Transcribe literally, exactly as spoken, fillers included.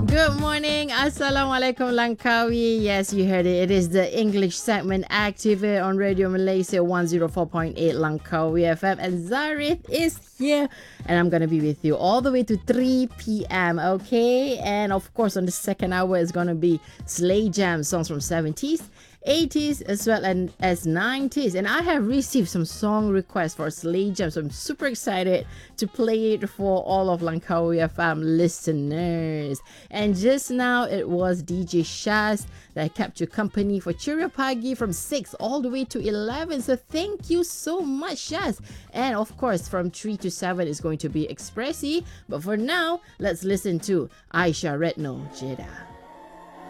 Good morning. Assalamualaikum Langkawi. Yes, you heard it. It is the English segment active on Radio Malaysia one oh four point eight Langkawi F M. And Zarif is here. And I'm going to be with you all the way to three p.m. Okay? And of course, on the second hour is going to be Slay Jam songs from seventies, eighties as well and as nineties. And I have received some song requests for Slay Jam, so I'm super excited to play it for all of Langkawi F M listeners. And just now it was D J Shaz that kept you company for Cheerio Pagi from six all the way to eleven. So thank you so much, Shaz. And of course from three to seven is going to be Expressi. But for now, let's listen to Aisha Retno Jeddah.